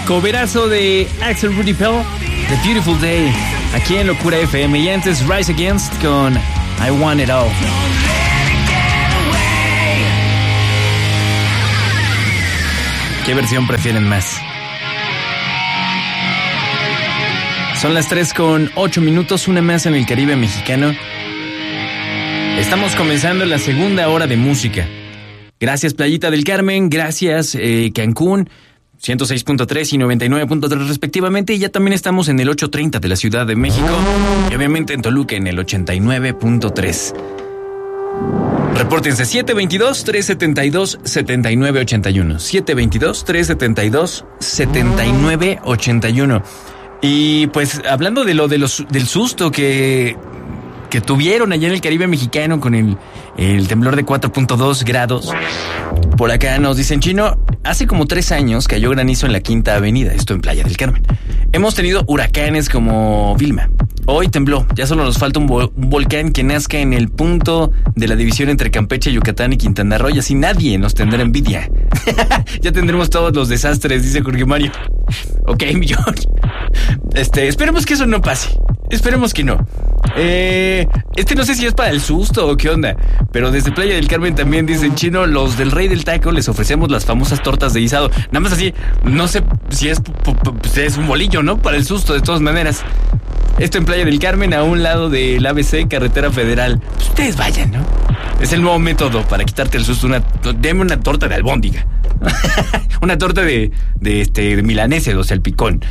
Coverazo de Axel Rudy Pell, The Beautiful Day, aquí en Locura FM. Y antes Rise Against con I Want It All. ¿Qué versión prefieren más? Son las 3:08, una más en el Caribe mexicano. Estamos comenzando la segunda hora de música. Gracias Playita del Carmen, gracias Cancún, 106.3 y 99.3 respectivamente. Y ya también estamos en el 830 de la Ciudad de México. Y obviamente en Toluca en el 89.3. Repórtense 722-372-7981. 722-372-7981. Y pues hablando de del susto que tuvieron allá en el Caribe mexicano con el temblor de 4.2 grados. Por acá nos dicen, Chino, hace como 3 años cayó granizo en la Quinta Avenida, esto en Playa del Carmen. Hemos tenido huracanes como Vilma. Hoy tembló, ya solo nos falta un volcán que nazca en el punto de la división entre Campeche, Yucatán y Quintana Roo, y así nadie nos tendrá envidia. Ya tendremos todos los desastres, dice Jorge Mario. Ok, millón. Esperemos que eso no pase. Esperemos que no. No sé si es para el susto o qué onda, pero desde Playa del Carmen también dicen, Chino, los del Rey del Taco les ofrecemos las famosas tortas de guisado. Nada más así, no sé si es un bolillo, ¿no? Para el susto, de todas maneras. Esto en Playa del Carmen, a un lado del ABC, Carretera Federal. Pues ustedes vayan, ¿no? Es el nuevo método para quitarte el susto. Deme una torta de albóndiga. Una torta de milanese, o sea, el picón.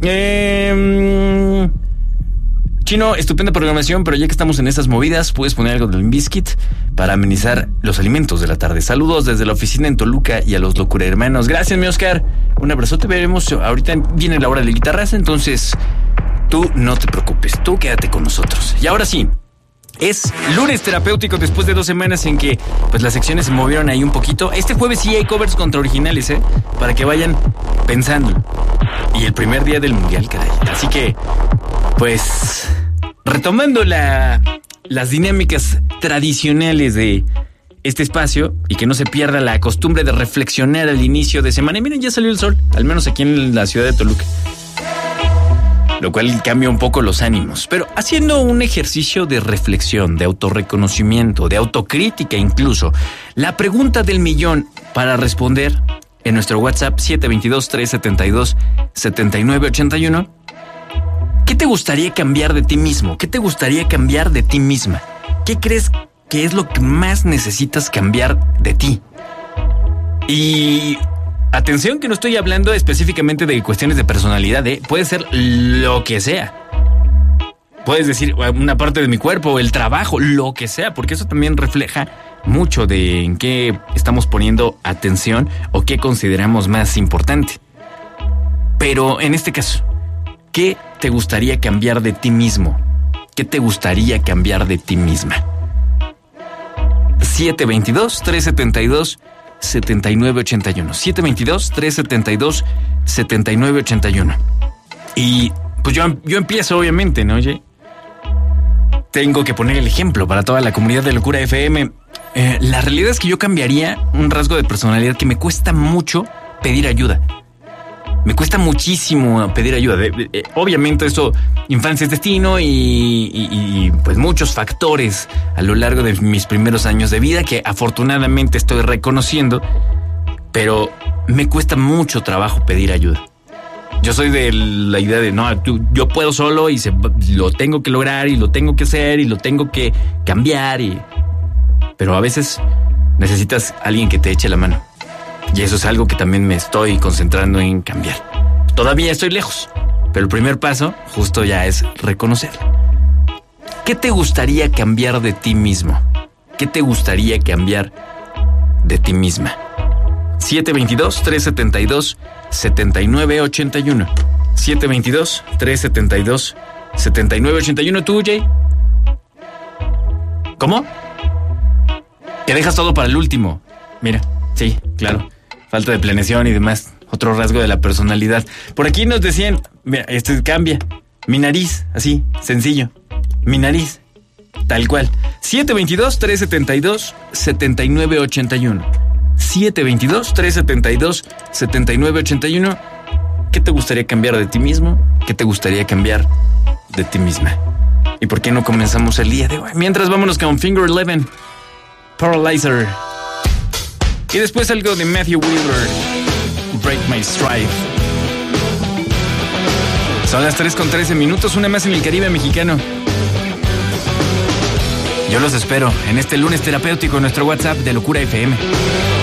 Chino, estupenda programación, pero ya que estamos en estas movidas, puedes poner algo del Limp Bizkit para amenizar los alimentos de la tarde. Saludos desde la oficina en Toluca y a los Locura Hermanos. Gracias, mi Oscar. Un abrazote, veremos. Ahorita viene la hora de guitarras, entonces tú no te preocupes, tú quédate con nosotros. Y ahora sí, es lunes terapéutico después de 2 semanas en que pues las secciones se movieron ahí un poquito. Este jueves sí hay covers contra originales, para que vayan pensando. Y el primer día del mundial, caray. Así que, pues, retomando las dinámicas tradicionales de este espacio y que no se pierda la costumbre de reflexionar al inicio de semana. Y miren, ya salió el sol, al menos aquí en la ciudad de Toluca. Lo cual cambia un poco los ánimos. Pero haciendo un ejercicio de reflexión, de autorreconocimiento, de autocrítica incluso, la pregunta del millón para responder en nuestro WhatsApp 722-372-7981. ¿Qué te gustaría cambiar de ti mismo? ¿Qué te gustaría cambiar de ti misma? ¿Qué crees que es lo que más necesitas cambiar de ti? Y atención que no estoy hablando específicamente de cuestiones de personalidad, puede ser lo que sea. Puedes decir una parte de mi cuerpo, el trabajo, lo que sea, porque eso también refleja mucho de en qué estamos poniendo atención o qué consideramos más importante. Pero en este caso, ¿qué te gustaría cambiar de ti mismo? ¿Qué te gustaría cambiar de ti misma? 722-372-7981. 722-372-7981. Y pues yo empiezo, obviamente, ¿no? Oye, tengo que poner el ejemplo para toda la comunidad de Locura FM. La realidad es que yo cambiaría un rasgo de personalidad que me cuesta mucho pedir ayuda. Me cuesta muchísimo pedir ayuda. Obviamente eso, infancia es destino y pues muchos factores a lo largo de mis primeros años de vida que afortunadamente estoy reconociendo, pero me cuesta mucho trabajo pedir ayuda. Yo soy de la idea de, no, yo puedo solo y lo tengo que lograr y lo tengo que hacer y lo tengo que cambiar. Pero a veces necesitas a alguien que te eche la mano. Y eso es algo que también me estoy concentrando en cambiar. Todavía estoy lejos, pero el primer paso justo ya es reconocerlo. ¿Qué te gustaría cambiar de ti mismo? ¿Qué te gustaría cambiar de ti misma? 722-372-7981. 722-372-7981. ¿Tú, Jay? ¿Cómo? Que dejas todo para el último. Mira, sí, claro. Falta de planeación y demás. Otro rasgo de la personalidad. Por aquí nos decían, mira, cambia. Mi nariz, así, sencillo. Mi nariz, tal cual. 722-372-7981. 722-372-7981. ¿Qué te gustaría cambiar de ti mismo? ¿Qué te gustaría cambiar de ti misma? ¿Y por qué no comenzamos el día de hoy? Mientras, vámonos con Finger Eleven, Paralyzer. Y después algo de Matthew Wheeler, Break My Stride. Son las 3:13, una más en el Caribe mexicano. Yo los espero en este lunes terapéutico en nuestro WhatsApp de Locura FM.